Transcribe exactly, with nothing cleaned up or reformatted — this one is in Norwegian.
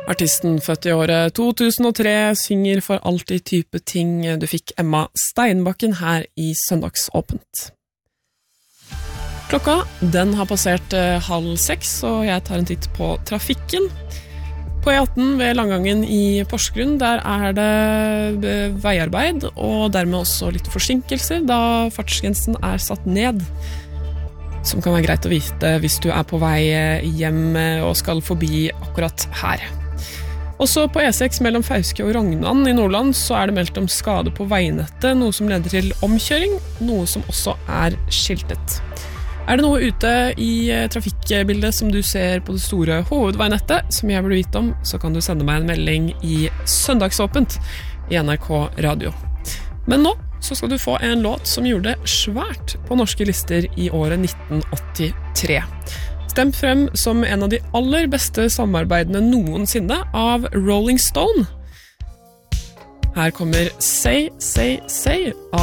Artisten født i året to tusen og tre synger for alltid type ting. Du fikk Emma Steinbakken her i Søndagsåpent. Klokka, den har passert eh, halv seks, og jeg tar en titt på trafikken. På E atten ved Langangen i Porsgrunn, der er det veiarbeid, og dermed også litt forsinkelser, da fartsgrensen er satt ned. Som kan være greit å vite hvis du er på vei hjem og skal forbi akkurat her. Også på E seks mellom Fauske og Rognan i Nordland så er det meldt om skade på veinettet, noe som leder til omkjøring, noe som også er skiltet. Er det noe ute i trafikkbildet som du ser på det store hovedveinettet som jeg burde vite om, så kan du sende meg en melding i Søndagsåpent i N R K Radio. Men nå så skal du få en låt som gjorde det svært på norske lister i året nitten åttitre. Stemt frem som en av de aller beste samarbeidene noensinne av Rolling Stone. Her kommer Say, Say, Say av